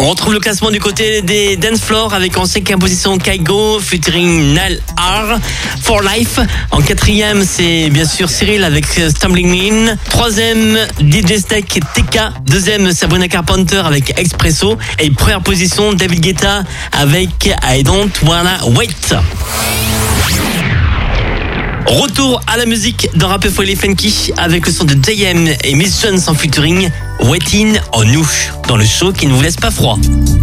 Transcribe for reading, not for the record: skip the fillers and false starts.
On retrouve le classement du côté des Dance Floor avec en 5e position Kygo featuring Nal R For Life. En 4e, c'est bien sûr Cyril avec Stumbling In. 3e, DJ Snake TK. 2e, Sabrina Carpenter avec Expresso. Et première position, David Guetta avec I Don't Wanna Wait. Retour à la musique dans Rap Folie Funky avec le son de JM et Miss Jones en featuring Waiting on You dans le show qui ne vous laisse pas froid.